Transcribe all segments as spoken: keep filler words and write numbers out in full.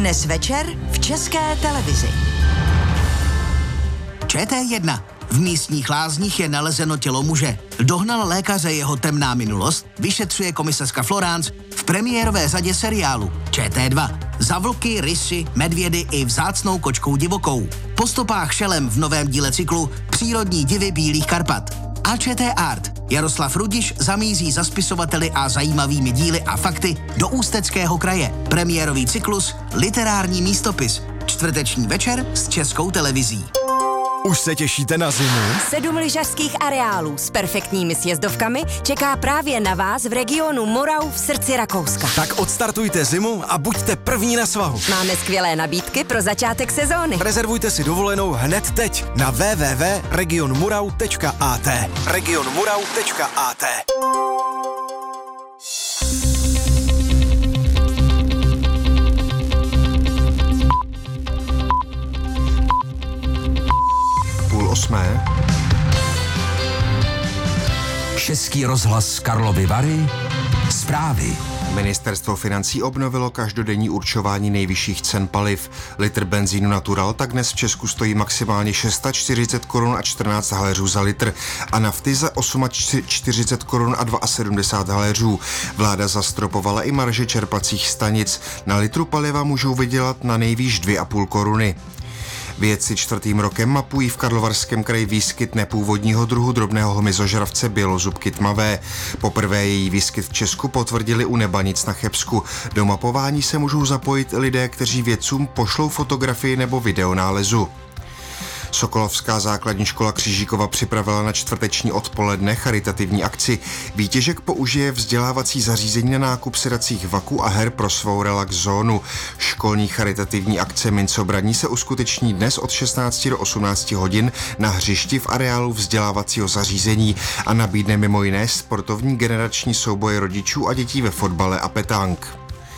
Dnes večer v České televizi. Č T jedna. V místních lázních je nalezeno tělo muže. Dohnal lékaře jeho temná minulost, vyšetřuje komisařka Florence v premiérové řadě seriálu Č T dva. Za vlky, rysy, medvědy i vzácnou kočkou divokou. Po stopách šelem v novém díle cyklu Přírodní divy Bílých Karpat. A Č T Art. Jaroslav Rudiš zamíří za spisovateli a zajímavými díly a fakty do Ústeckého kraje. Premiérový cyklus Literární místopis. Čtvrteční večer s Českou televizí. Už se těšíte na zimu? Sedm lyžařských areálů s perfektními sjezdovkami čeká právě na vás v regionu Morau v srdci Rakouska. Tak odstartujte zimu a buďte první na svahu. Máme skvělé nabídky pro začátek sezóny. Rezervujte si dovolenou hned teď na w w w tečka region murau tečka a t. region murau tečka a t. Půl osmé. Český rozhlas Karlovy Vary. Zprávy. Ministerstvo financí obnovilo každodenní určování nejvyšších cen paliv. Litr benzínu Natural tak dnes v Česku stojí maximálně čtyřicet šest korun a čtrnáct haléřů za litr a nafty za čtyřicet osm korun a sedmdesát dva haléřů. Vláda zastropovala i marže čerpacích stanic. Na litru paliva můžou vydělat na nejvýš dvě a půl koruny. Vědci čtvrtým rokem mapují v Karlovarském kraji výskyt nepůvodního druhu drobného hmyzožravce bělozubky tmavé. Poprvé její výskyt v Česku potvrdili u Nebanic na Chebsku. Do mapování se můžou zapojit lidé, kteří vědcům pošlou fotografii nebo videonálezu. Sokolovská základní škola Křížíkova připravila na čtvrteční odpoledne charitativní akci. Výtěžek použije vzdělávací zařízení na nákup sedacích vaků a her pro svou relax zónu. Školní charitativní akce Mincobraní se uskuteční dnes od šestnácti do osmnácti hodin na hřišti v areálu vzdělávacího zařízení a nabídne mimo jiné sportovní generační souboje rodičů a dětí ve fotbale a petank.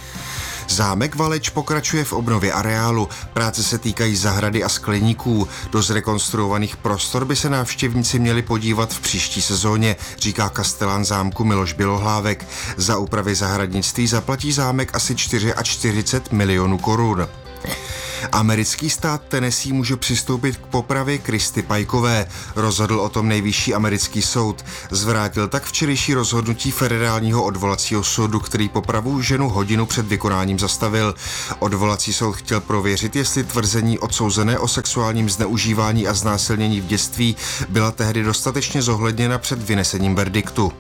Zámek Valeč pokračuje v obnově areálu. Práce se týkají zahrady a skleníků. Do zrekonstruovaných prostor by se návštěvníci měli podívat v příští sezóně, říká kastelán zámku Miloš Bělohlávek. Za úpravy zahradnictví zaplatí zámek asi čtyřicet čtyři milionů korun. Americký stát Tennessee může přistoupit k popravě Kristy Pikové. Rozhodl o tom nejvyšší americký soud. Zvrátil tak včerejší rozhodnutí federálního odvolacího soudu, který popravu ženu hodinu před vykonáním zastavil. Odvolací soud chtěl prověřit, jestli tvrzení odsouzené o sexuálním zneužívání a znásilnění v dětství byla tehdy dostatečně zohledněna před vynesením verdiktu.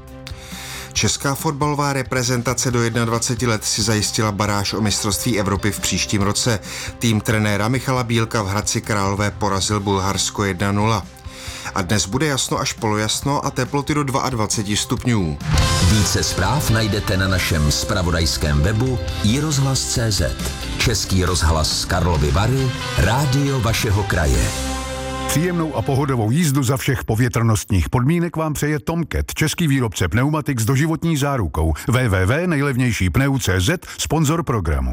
Česká fotbalová reprezentace do dvaceti jedna let si zajistila baráž o mistrovství Evropy v příštím roce. Tým trenéra Michala Bílka v Hradci Králové porazil Bulharsko jedna nula. A dnes bude jasno až polojasno a teploty do dvacet dva stupňů. Více zpráv najdete na našem zpravodajském webu i rozhlas tečka cé zet. Český rozhlas Karlovy Vary, rádio vašeho kraje. Příjemnou a pohodovou jízdu za všech povětrnostních podmínek vám přeje Tomcat, český výrobce pneumatik s doživotní zárukou. w w w tečka nejlevnější pneu tečka cé zet, sponzor programu.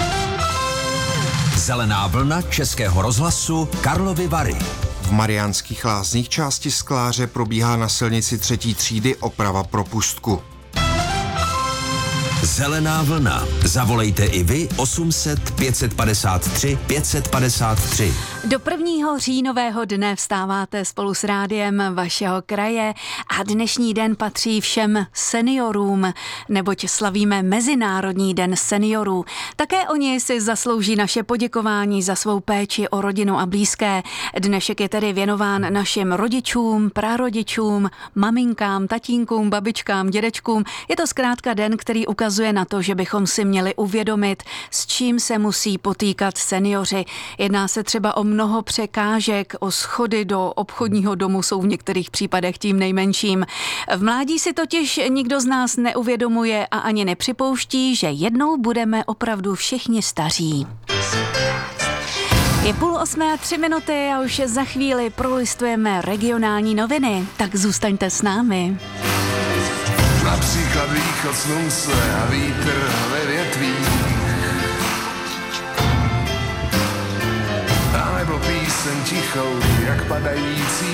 Zelená vlna Českého rozhlasu Karlovy Vary. V Mariánských Lázních části Skláře probíhá na silnici třetí třídy oprava propustku. Zelená vlna. Zavolejte i vy osm set pět set padesát tři pět set padesát tři. Do prvního říjnového dne vstáváte spolu s rádiem vašeho kraje a dnešní den patří všem seniorům, neboť slavíme Mezinárodní den seniorů. Také oni si zaslouží naše poděkování za svou péči o rodinu a blízké. Dnešek je tedy věnován našim rodičům, prarodičům, maminkám, tatínkům, babičkám, dědečkům. Je to zkrátka den, který ukazuje na to, že bychom si měli uvědomit, s čím se musí potýkat seniori. Jedná se třeba o mnoho překážek, o schody do obchodního domu jsou v některých případech tím nejmenším. V mládí si totiž nikdo z nás neuvědomuje a ani nepřipouští, že jednou budeme opravdu všichni staří. Je půl osmé a tři minuty a už za chvíli prolistujeme regionální noviny, tak zůstaňte s námi. Například východ slunce a vítr ve větvích. A nebo píseň tichou, jak padající